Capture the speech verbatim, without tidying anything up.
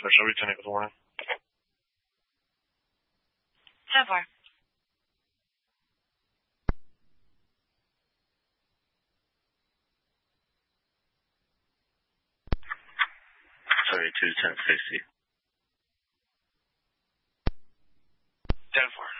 Special, returning with warning. ten four. Sorry, two ten sixty. ten four.